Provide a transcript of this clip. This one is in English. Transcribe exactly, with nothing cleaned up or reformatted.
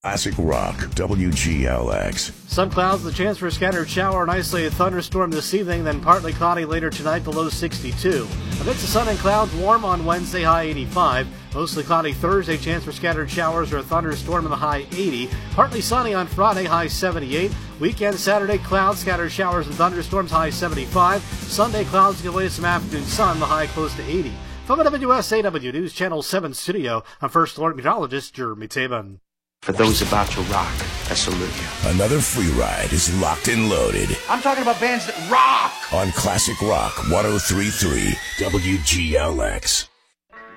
Classic Rock, W G L X. Some clouds, the chance for a scattered shower and isolated thunderstorm this evening, then partly cloudy later tonight, the low sixty-two. A mix of sun and clouds, warm on Wednesday, high eighty-five. Mostly cloudy Thursday, chance for scattered showers or a thunderstorm in the high eighty. Partly sunny on Friday, high seventy-eight. Weekend Saturday, clouds, scattered showers and thunderstorms, high seventy-five. Sunday, clouds give way to some afternoon sun, the high close to eighty. From the W S A W News Channel seven studio, I'm First Alert Meteorologist Jeremy Tabin. For those about to rock, I salute you. Another free ride is locked and loaded. I'm talking about bands that rock! On Classic Rock one oh three point three W G L X.